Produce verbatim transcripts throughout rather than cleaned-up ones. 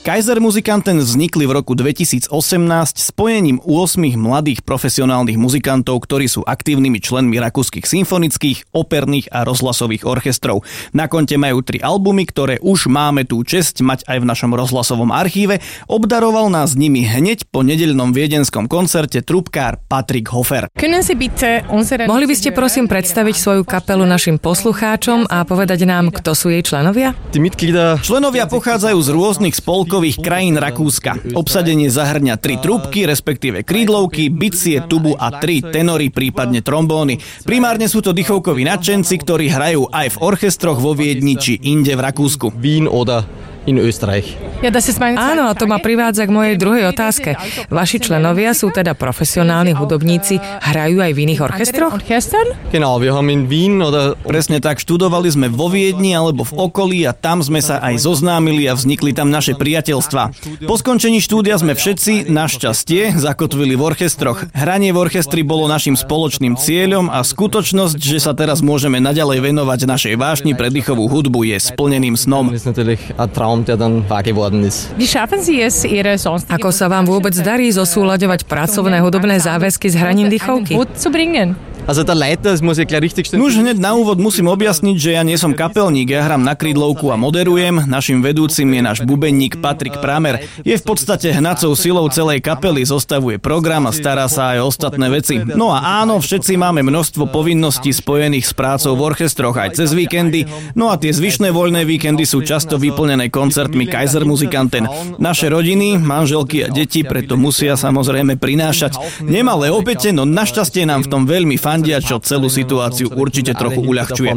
Kaisermusikanten vznikli v roku dvetisícosemnásť spojením ôsmich mladých profesionálnych muzikantov, ktorí sú aktívnymi členmi rakúskych symfonických, operných a rozhlasových orchestrov. Na konte majú tri albumy, ktoré už máme tú česť mať aj v našom rozhlasovom archíve. Obdaroval nás nimi hneď po nedeľnom viedenskom koncerte trubkár Patrik Hofer. Mohli by ste prosím predstaviť svoju kapelu našim poslucháčom a povedať nám, kto sú jej členovia? Členovia pochádzajú z rôznych spolkových krajín Rakúska. Obsadenie zahrňa tri trúbky, respektíve krídlovky, bicie, tubu a tri tenory, prípadne trombóny. Primárne sú to dychovkoví nadšenci, ktorí hrajú aj v orchestroch vo Viedni či inde v Rakúsku. Wien oder in Österreich. Áno, a to ma privádza k mojej druhej otázke. Vaši členovia sú teda profesionálni hudobníci, hrajú aj v iných orchestroch? Genau, wir haben in Wien oder... Presne tak, študovali sme vo Viedni alebo v okolí a tam sme sa aj zoznámili a vznikli tam naše priateľstvá. Po skončení štúdia sme všetci, našťastie, zakotvili v orchestroch. Hranie v orchestri bolo našim spoločným cieľom a skutočnosť, že sa teraz môžeme naďalej venovať našej vášni pre dýchovú hudbu, je splneným snom. der dann wahr geworden ist. Ako sa vám vôbec darí zosúľaďovať pracovné hudobné záväzky s hraním dýchovky? Also der Leiter, das muss ich gleich richtig stellen. Už hneď na úvod musím objasniť, že ja nie som kapelník, ja hrám na krídlovku a moderujem. Naším vedúcim je náš bubeník Patrik Pramer. Je v podstate hnacou silou celej kapely, zostavuje program a stará sa aj o ostatné veci. No a áno, všetci máme množstvo povinností spojených s prácou v orchestroch aj cez víkendy. No a tie zvyšné voľné víkendy sú často vyplnené koncertmi Kaisermusikanten. Naše rodiny, manželky a deti preto musia samozrejme prinášať nemalé obete, no našťastie nám v tom veľmi fajn, čo celú situáciu určite trochu uľahčuje.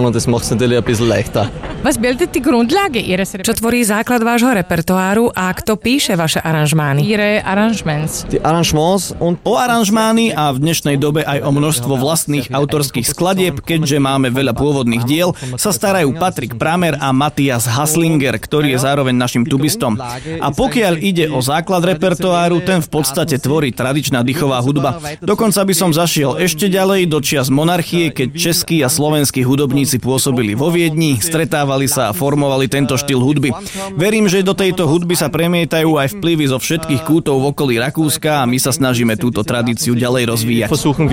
Čo tvorí základ vášho repertoáru a kto píše vaše aranžmány? O aranžmány a v dnešnej dobe aj o množstvo vlastných autorských skladieb, keďže máme veľa pôvodných diel, sa starajú Patrik Pramer a Matthias Haslinger, ktorý je zároveň našim tubistom. A pokiaľ ide o základ repertoáru, ten v podstate tvorí tradičná dýchová hudba. Dokonca by som zašiel ešte ďalej do čias monarchie, keď českí a slovenskí hudobníci pôsobili vo Viedni, stretávali sa a formovali tento štýl hudby. Verím, že do tejto hudby sa premietajú aj vplyvy zo všetkých kútov v okolí Rakúska a my sa snažíme túto tradíciu ďalej rozvíjať.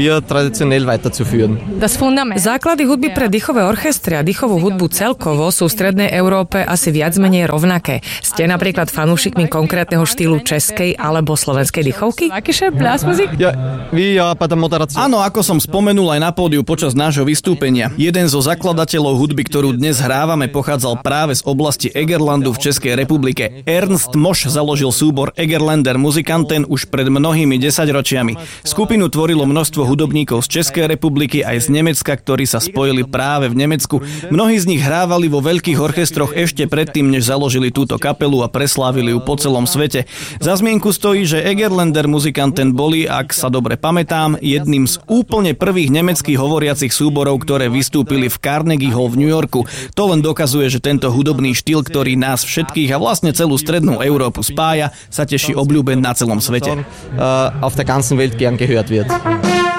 Základy hudby pre dýchové orchestre a dýchovú hudbu celkovo sú v Strednej Európe asi viac menej rovnaké. Ste napríklad fanúšikmi konkrétneho štýlu českej alebo slovenskej dýchovky? Áno, ako som spomenul aj na pódiu počas nášho vystúpenia. Jeden zo zakladateľov hudby, ktorú dnes hrávame, pochádzal práve z oblasti Egerlandu v Českej republike. Ernst Mosch založil súbor Egerländer Musikanten už pred mnohými desaťročiami. Skupinu tvorilo množstvo hudobníkov z Českej republiky aj z Nemecka, ktorí sa spojili práve v Nemecku. Mnohí z nich hrávali vo veľkých orchestroch ešte predtým, než založili túto kapelu a preslávili ju po celom svete. Za zmienku stojí, že Egerländer Musikanten boli, ak sa dobre pamätám, jedným z úplne prvých nemeckých hovoriacich súborov, ktoré vystúpili v Carnegie Hall v New Yorku. To len dokazuje, že tento hudobný štýl, ktorý nás všetkých a vlastne celú strednú Európu spája, sa teší obľúben na celom svete. Auf der ganzen Welt gern gehört wird.